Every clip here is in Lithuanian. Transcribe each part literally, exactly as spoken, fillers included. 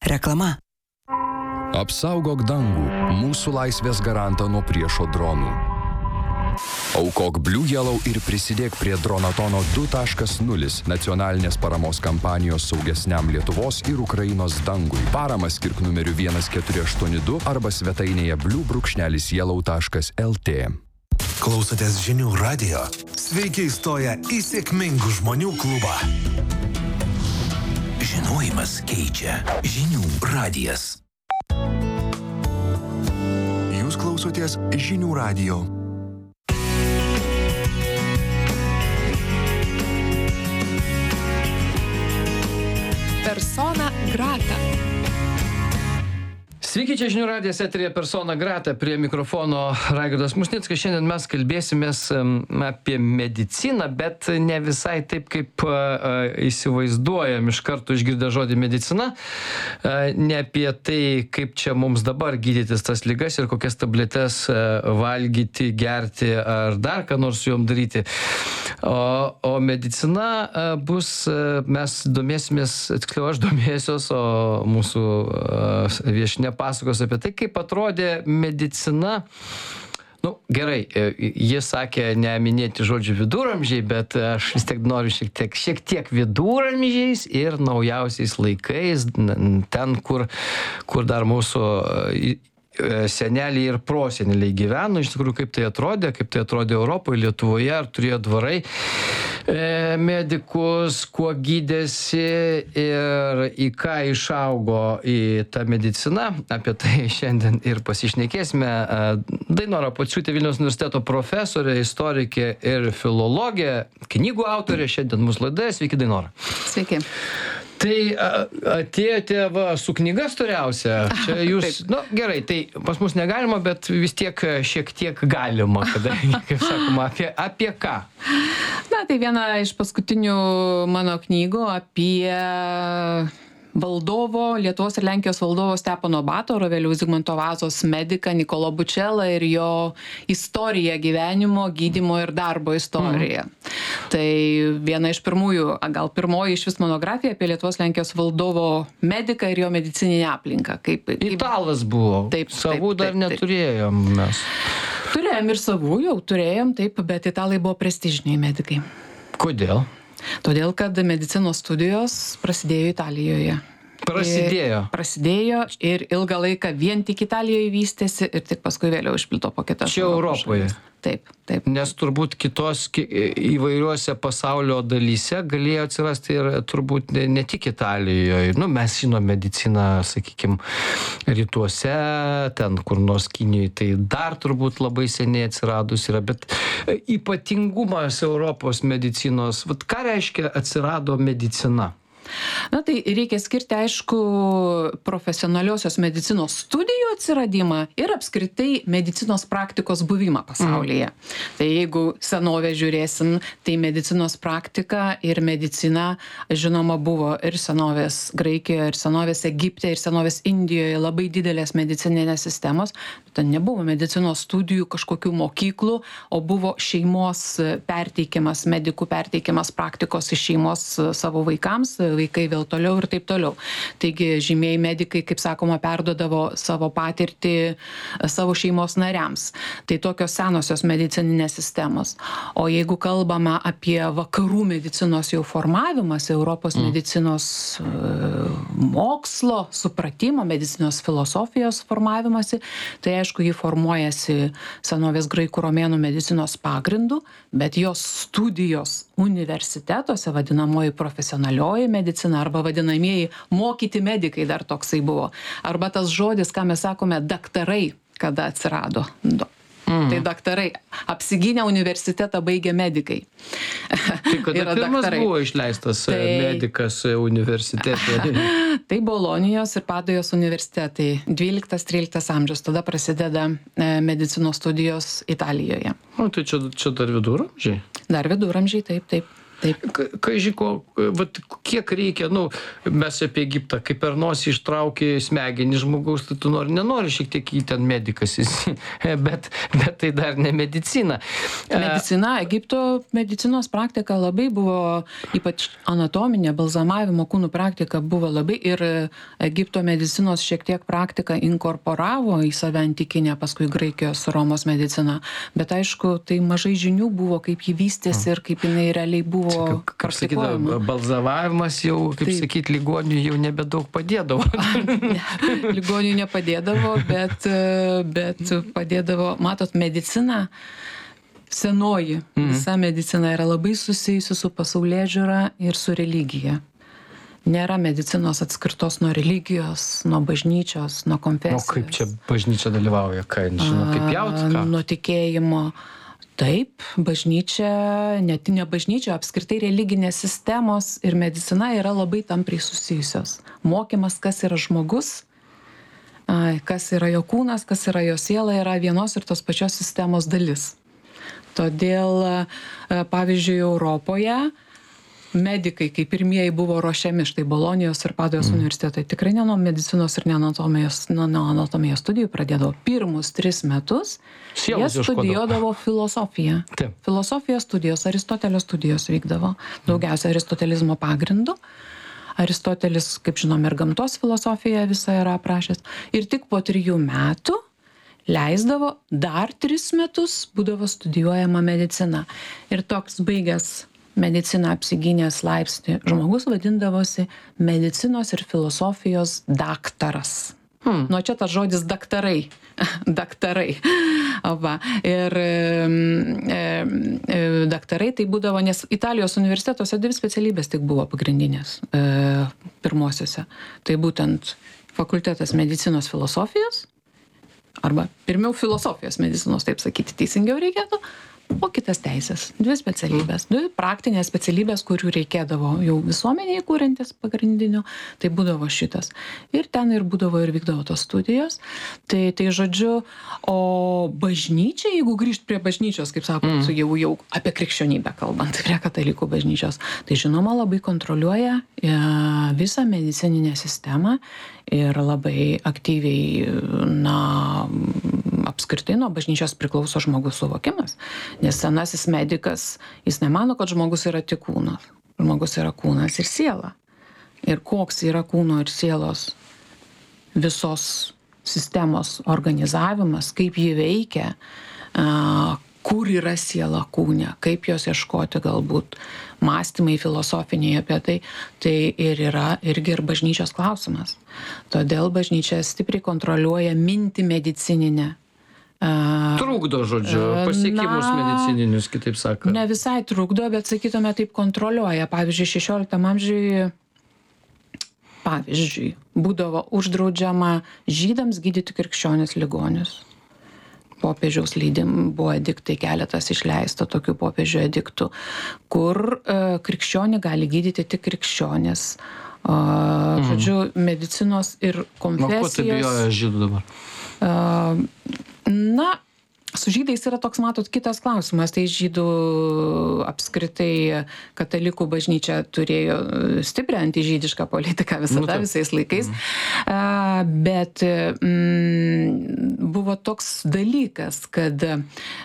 Reklama. Apsaugok dangų, mūsų laisvės garantą nuo priešo dronų. Aukok Blue Yellow ir prisidėk prie Dronatono du taškas nulis nacionalinės paramos kampanijos saugesniam Lietuvos ir Ukrainos dangui. Paramą skirk numeriu vienas keturi aštuoni du arba svetainėje blue brūkšnelis yellow taškas lt. Klausotės Žinių radijo? Sveiki įstoję į sėkmingų žmonių klubą. Žinojimas keičia. Žinių radijas. Jūs klausotės Žinių radijo. Persona grata. Sveiki, čia Žinių radijas eteryje Persona grata, prie mikrofono Raigardas Musnickas. Šiandien mes kalbėsimės apie mediciną, bet ne visai taip, kaip įsivaizduojam iš karto išgirdę žodį medicina. Ne apie tai, kaip čia mums dabar gydytis tas ligas ir kokias tabletes valgyti, gerti ar dar ką nors su jom daryti. O, o medicina bus, mes domėsimės, tiksliau aš domėsiuos, o mūsų viešnia pasakos apie tai, kaip atrodė medicina. Nu, gerai, jis sakė neminėti žodžių viduramžiai, bet aš vis tiek noriu šiek tiek, šiek tiek viduramžiais ir naujausiais laikais, ten, kur, kur dar mūsų seneliai ir proseneliai gyveno, iš tikrųjų, kaip tai atrodė, kaip tai atrodė Europoje, Lietuvoje, ar turėjo dvarai e, medikus, kuo gydėsi ir į ką išaugo į tą mediciną. Apie tai šiandien ir pasišnekėsime. Dainora Pociūtė, Vilniaus universiteto profesorė, istorikė ir filologė, knygų autorė, šiandien mūsų laidoje. Sveiki, Dainora. Sveiki. Tai atėjote va, su knyga storiausia. Čia jūs, nu gerai, tai pas mus negalima, bet vis tiek šiek tiek galima, kadangi, kaip sakoma, apie, apie ką? Na, tai viena iš paskutinių mano knygų apie valdovo, Lietuvos ir Lenkijos valdovo Stepono Batoro, vėliau Zigmanto Vazos mediką Nikolo Bučelą ir jo istoriją gyvenimo, gydymo ir darbo istoriją. Mm. Tai viena iš pirmųjų, gal pirmoji iš vis monografija apie Lietuvos Lenkijos valdovo mediką ir jo medicininę aplinką. Kaip, kaip... Italas buvo, taip, savų taip, dar taip, neturėjom mes. Turėjom ir savų, jau turėjom, taip, bet italai buvo prestižiniai medikai. Kodėl? Todėl, kad medicinos studijos prasidėjo Italijoje. Prasidėjo. Ir prasidėjo ir ilgą laiką vien tik Italijoje vystėsi ir tik paskui vėliau išplito po kitas. Čia Europoje. Šalis. Taip, taip. Nes turbūt kitos įvairiuose pasaulio dalyse galėjo atsirasti ir turbūt ne, ne tik Italijoje. Nu, mes žinom mediciną, sakykime, rytuose, ten kur nors Kinijoje, tai dar turbūt labai seniai atsiradus yra. Bet ypatingumas Europos medicinos, vat ką reiškia atsirado medicina? Na tai reikia skirti, aišku, profesionaliosios medicinos studijų atsiradimą ir apskritai medicinos praktikos buvimą pasaulyje. Mm. Tai jeigu senovę žiūrėsim, tai medicinos praktika ir medicina, žinoma, buvo ir senovės Graikijoje, ir senovės Egipte, ir senovės Indijoje labai didelės medicininės sistemos. Ten nebuvo medicinos studijų, kažkokių mokyklų, o buvo šeimos perteikimas, medikų perteikimas praktikos iš šeimos savo vaikams, vaikai vėl toliau ir taip toliau. Taigi žymieji medikai, kaip sakoma, perduodavo savo patirtį savo šeimos nariams. Tai tokios senosios medicininės sistemos. O jeigu kalbame apie vakarų medicinos jau formavimas, Europos mm. medicinos uh, mokslo, supratimo, medicinos filosofijos formavimasi, tai aišku, jį formuojasi senovės graikų romėnų medicinos pagrindų, bet jos studijos universitetuose, vadinamoji profesionalioji medicina arba vadinamieji mokyti medikai, dar toksai buvo. Arba tas žodis, ką mes sakome, daktarai, kada atsirado. Mm. Tai daktarai. Apsigynę universitetą baigė medikai. Tai kada pirmas daktarai. Buvo išleistas tai... medikas universitete? Tai Bolonijos ir Padujos universitetai. dvyliktas tryliktas amžius. Tada prasideda medicinos studijos Italijoje. O tai čia, čia dar viduramžiai? Dar viduramžiai, taip, taip. Taip. Kažkai, vat, kiek reikia, nu, mes apie Egiptą, kaip per nosį ištraukė smegenį žmogaus, tai tu nori, nenori šiek tiek į ten medikas, bet, bet tai dar ne medicina. Medicina, Egipto medicinos praktika labai buvo, ypač anatominė, balzamavimo kūnų praktika buvo labai, ir Egipto medicinos šiek tiek praktika inkorporavo į save antikinę, paskui Graikijos, Romos mediciną, bet aišku, tai mažai žinių buvo, kaip jį vystėsi ir kaip jinai realiai buvo kaip, kaip sakydavo, balzavavimas jau, kaip Taip. Sakyt, ligonių jau nebedaug padėdavo. Ne, ligonių nepadėdavo, bet, bet padėdavo, matot, medicina, senoji, mm. visa medicina yra labai susijusi su pasaulėžiūra ir su religija. Nėra medicinos atskirtos nuo religijos, nuo bažnyčios, nuo konfesijos. O kaip čia bažnyčia dalyvauja, ką, žinau, kaip jaut, ką? Nuo tikėjimo. Taip, bažnyčia, net ne bažnyčia, apskritai religinės sistemos ir medicina yra labai tampriai susijusios. Mokymas, kas yra žmogus, kas yra jo kūnas, kas yra jo siela, yra vienos ir tos pačios sistemos dalis. Todėl, pavyzdžiui, Europoje medikai, kaip pirmieji buvo ruošiami, štai Bolonijos ir Padujos mm. universitetai, tikrai ne nuo medicinos ir ne anatomijos, nuo anatomijos studijų pradėdavo pirmus tris metus, Sielos jie studijuodavo filosofiją. Taip. Filosofijos studijos, Aristotelio studijos vykdavo, daugiausia aristotelizmo pagrindu. Aristotelis, kaip žinom, ir gamtos filosofiją visą yra aprašęs. Ir tik po trijų metų leisdavo, dar tris metus būdavo studijuojama medicina. Ir toks baigęs mediciną apsigynęs laipsnį žmogus vadindavosi medicinos ir filosofijos daktaras. Hmm. Nuo čia tas žodis daktarai. daktarai. Va. Ir e, e, daktarai tai būdavo, nes Italijos universitetuose dvi specialybės tik buvo pagrindinės e, pirmosiuose. Tai būtent fakultetas medicinos filosofijos, arba pirmiau filosofijos medicinos, taip sakyti, teisingiau reikėtų, o kitas teisės. Dvi specialybės, dvi praktinės specialybės, kurių reikėdavo jau visuomeniai kūrentis pagrindinių, tai būdavo šitas. Ir ten ir būdavo ir vykdavo tos studijos. Tai, tai žodžiu, o bažnyčia, jeigu grįžt prie bažnyčios, kaip sakot, mm. jau, jau apie krikščionybę kalbant, prie katalikų bažnyčios, tai žinoma labai kontroliuoja e, visą medicininę sistemą ir labai aktyviai, na, apskritai nuo bažnyčios priklauso žmogus suvokimas. Nes senasis medikas, jis nemano, kad žmogus yra tik kūnas. Žmogus yra kūnas ir siela. Ir koks yra kūno ir sielos visos sistemos organizavimas, kaip jį veikia, kur yra siela kūne, kaip jos ieškoti galbūt, mąstymai filosofiniai apie tai, tai ir yra irgi ir bažnyčios klausimas. Todėl bažnyčia stipriai kontroliuoja mintį medicininę. Trukdo, žodžiu, pasiekimus na, medicininius, kitaip sakant. Ne visai trukdo, bet sakytume taip kontroliuoja. Pavyzdžiui, šešioliktam amžiui, pavyzdžiui, būdavo uždraudžiama žydams gydyti krikščionis ligonius. Popiežiaus leidim buvo ediktai, keletas išleista tokių popiežių ediktų, kur e, krikščionį gali gydyti tik krikščionis. E, mm. Žodžiu, medicinos ir konfesijos. Na, ko tai bijoja žydų dabar? E, na, su žydais yra toks, matot, kitas klausimas. Tai žydų apskritai katalikų bažnyčia turėjo stiprią antižydišką politiką visada, nu, visais laikais. Mm. A, bet mm, buvo toks dalykas, kad uh,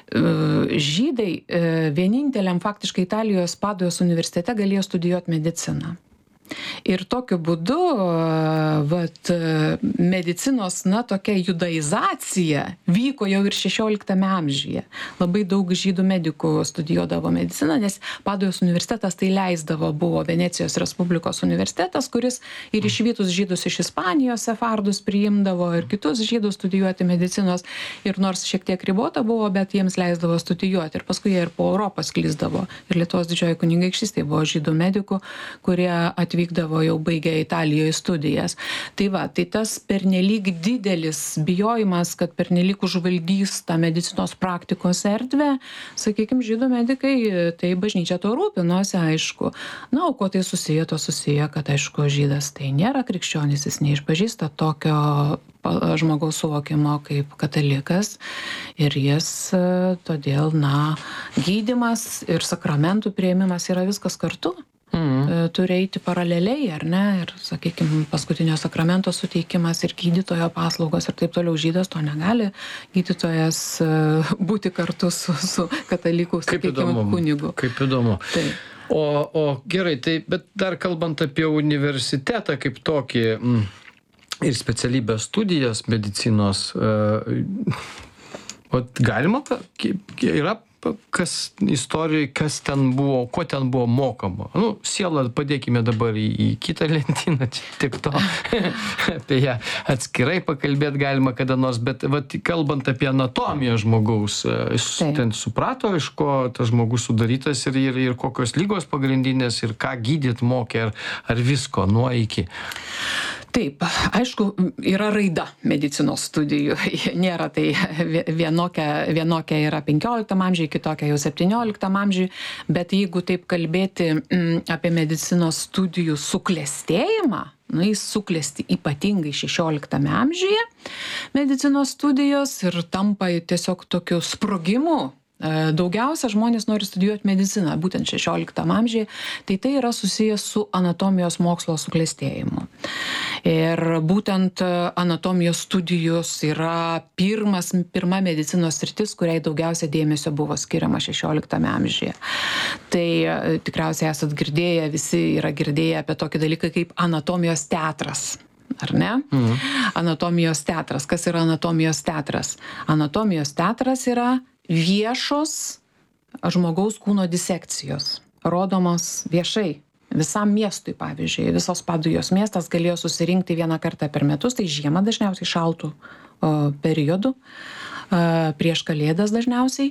žydai uh, vieninteliam faktiškai Italijos Padujos universitete galėjo studijuoti mediciną. Ir tokiu būdu vat, medicinos, na, tokia judaizacija vyko jau ir šešioliktame amžiuje. Labai daug žydų medikų studijuodavo mediciną, nes Padujos universitetas tai leisdavo, buvo Venecijos Respublikos universitetas, kuris ir išvytus žydus iš Ispanijos sefardus priimdavo ir kitus žydus studijuoti medicinos. Ir nors šiek tiek ribota buvo, bet jiems leisdavo studijuoti. Ir paskui jie ir po Europą sklisdavo. Ir Lietuvos didžioji kunigaikštystė buvo žydų medikų, kurie atvyko atvykdavo jau baigę Italijoje studijas. Tai va, tai tas pernelyg didelis bijojimas, kad pernelyg užvaldys tą medicinos praktikos erdvę, sakykime, žydų medikai, tai bažnyčia to rūpinosi, aišku. Na, o kuo tai susiję, to susiję, kad, aišku, žydas tai nėra krikščionis, jis neišpažįsta tokio žmogaus suvokimo kaip katalikas ir jis todėl, na, gydymas ir sakramentų priėmimas yra viskas kartu. Mm. Turi eiti paraleliai, ar ne, ir, sakykime, paskutinio sakramento suteikimas ir gydytojo paslaugos ir taip toliau. Žydas to negali, gydytojas būti kartu su, su katalikų, sakykime, kunigu. Kaip įdomu. Tai. O, o gerai, tai, bet dar kalbant apie universitetą kaip tokį, mm, ir specialybės studijas medicinos, o galima, yra kas istorijoje, kas ten buvo, ko ten buvo mokama. Nu, sielą padėkime dabar į, į kitą lentyną, tik to, apie ją atskirai pakalbėti galima kada nors, bet vat, kalbant apie anatomiją žmogaus, jis ten suprato, iš ko tas žmogus sudarytas ir, ir, ir kokios lygos pagrindinės ir ką gydyt mokė, ar, ar visko nuo iki. Taip, aišku, yra raida medicinos studijų. Nėra tai vienokia, vienokia yra penkioliktam amžiui, kitokia jau septynioliktam amžiui, bet jeigu taip kalbėti m, apie medicinos studijų suklestėjimą, nu, jis suklesti ypatingai šešioliktame amžiuje medicinos studijos ir tampa tiesiog tokiu sprogimu. Daugiausia žmonės nori studijuoti mediciną, būtent šešioliktam amžiuje, tai tai yra susijęs su anatomijos mokslo suklestėjimu. Ir būtent anatomijos studijos yra pirmas, pirma medicinos sritis, kuriai daugiausia dėmesio buvo skiriama šešioliktame amžiuje. Tai tikriausiai esat girdėję, visi yra girdėję apie tokį dalyką kaip anatomijos teatras. Ar ne? Mhm. Anatomijos teatras. Kas yra anatomijos teatras? Anatomijos teatras yra viešos žmogaus kūno disekcijos, rodomos viešai, visam miestui, pavyzdžiui. Visos Padujos miestas galėjo susirinkti vieną kartą per metus, tai žiemą dažniausiai šaltų o, periodų, a, prieš Kalėdas dažniausiai,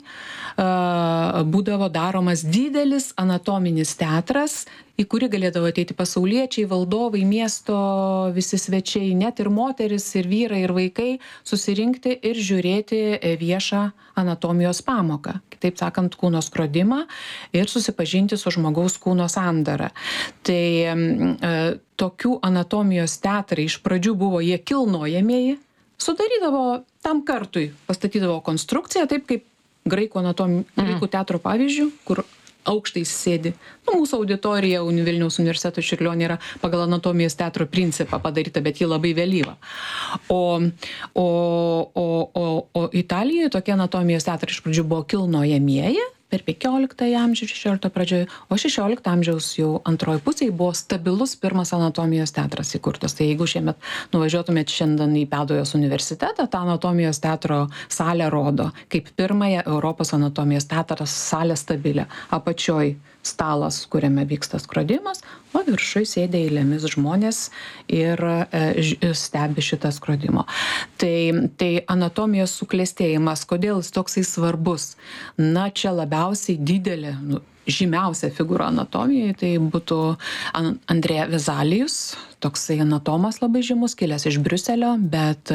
a, būdavo daromas didelis anatominis teatras, į kurį galėdavo ateiti pasauliečiai, valdovai, miesto visi svečiai, net ir moteris, ir vyrai, ir vaikai susirinkti ir žiūrėti viešą anatomijos pamoką. Kitaip sakant, kūno skrodimą ir susipažinti su žmogaus kūno sandara. Tai e, tokių anatomijos teatrai iš pradžių buvo jie kilnojamieji, sudarydavo tam kartui, pastatydavo konstrukciją, taip kaip graikų, anatom... graikų teatro pavyzdžių, kur aukštai sėdi. Nu, mūsų auditorija Vilniaus universiteto Čiurlionio yra pagal anatomijos teatro principą padaryta, bet ji labai vėlyva. O, o, o, o, o Italijoje tokie anatomijos teatrai iš pradžių buvo kilnojamieji, per penkioliktąjį amžių, šešiolikto pradžioje, o šešiolikto amžiaus jau antroji pusėje buvo stabilus pirmas anatomijos teatras įkurtas. Tai jeigu šiemet nuvažiuotumėt šiandien į Padujos universitetą, tą anatomijos teatro salę rodo kaip pirmąją Europos anatomijos teatras salę stabilę. Apačioj stalas, kuriame vyksta skrodimas, o viršui sėdė eilėmis žmonės ir e, stebi šitą skrodimo. Tai, tai anatomijos suklestėjimas, kodėl jis toksai svarbus? Na, čia labiausiai didelė, nu, žymiausia figūra anatomijoje, tai būtų Andrea Vezalijus, toksai anatomas labai žymus, kilęs iš Briuselio, bet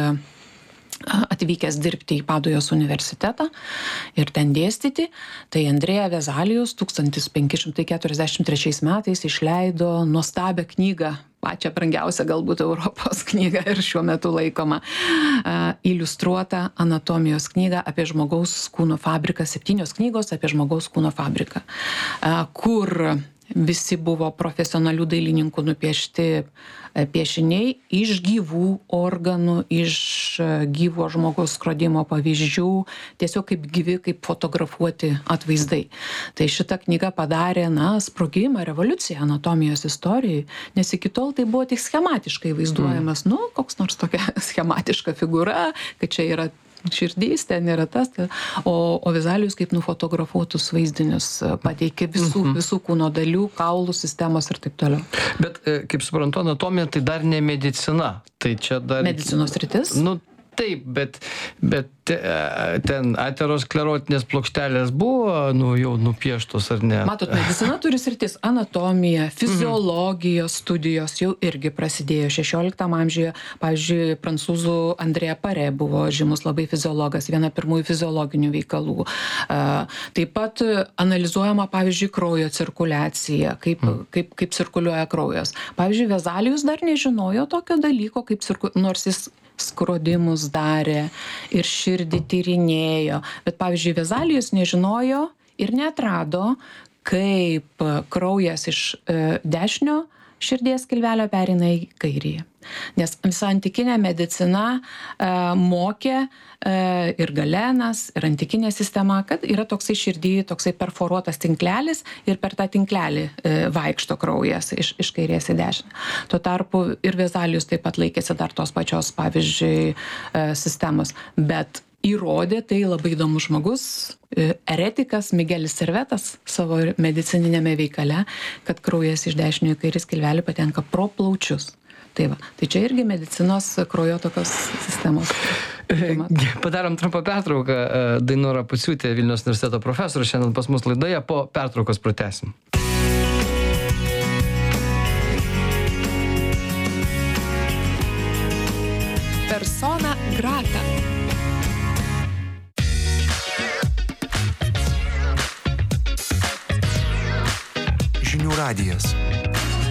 atvykęs dirbti į Padujos universitetą ir ten dėstyti, tai Andrea Vezalijus tūkstantis penki šimtai keturiasdešimt trečiais metais išleido nuostabią knygą, pačią brangiausią galbūt Europos knygą ir šiuo metu laikoma, iliustruotą anatomijos knygą apie žmogaus kūno fabriką, septynios knygos apie žmogaus kūno fabriką, kur visi buvo profesionalių dailininkų nupiešti piešiniai iš gyvų organų, iš gyvo žmogaus skrodimo pavyzdžių, tiesiog kaip gyvi, kaip fotografuoti atvaizdai. Tai šita knyga padarė, na, sprogimą, revoliuciją anatomijos istorijai, nes iki tol tai buvo tik schematiškai vaizduojamas, mm. nu, koks nors tokia schematiška figūra, kad čia yra širdys, ten yra tas, o, o Vezalijus kaip nufotografuotus vaizdinius pateikė visų, mhm. visų kūno dalių, kaulų sistemos ir taip toliau. Bet, kaip suprantu, anatomija tai dar ne medicina. Tai čia dar... Medicinos sritis? Nu, taip, bet, bet ten aterosklerotinės plokštelės buvo, nu, jau nupieštos, ar ne? Matot, medicina turi sritis anatomija, fiziologijos studijos jau irgi prasidėjo šešioliktam amžiuje. Pavyzdžiui, prancūzų Andrė Parė buvo žymus labai fiziologas, viena pirmųjų fiziologinių veikalų. Taip pat analizuojama, pavyzdžiui, kraujo cirkuliacija, kaip, kaip, kaip cirkuliuoja kraujas. Pavyzdžiui, Vezalijus dar nežinojo tokio dalyko, kaip cirku... nors jis skrodimus darė ir širdį tyrinėjo. Bet, pavyzdžiui, Vezalijus nežinojo ir neatrado, kaip kraujas iš e, dešinio širdies skilvelio pereina į kairįjį. Nes visa antikinė medicina e, mokė e, ir Galenas, ir antikinė sistema, kad yra toksai širdį, toksai perforuotas tinklelis ir per tą tinklelį e, vaikšto kraujas iš, iš kairės į dešinę. Tuo tarpu ir Vezalijus taip pat laikėsi dar tos pačios, pavyzdžiui, e, sistemos. Bet įrodė tai labai įdomus žmogus, eretikas Migelis Servetas savo medicininėme veikale, kad kraujas iš dešinio į kairį skilvelį patenka pro plaučius. Tai va, tai čia irgi medicinos kraujotakos sistemos. Padarom trumpą pertrauką. Dainora Pociūtė, Vilniaus universiteto profesorė, šiandien pas mus laidoje, po pertraukos pratęsim. Persona grata. Žinių radijas.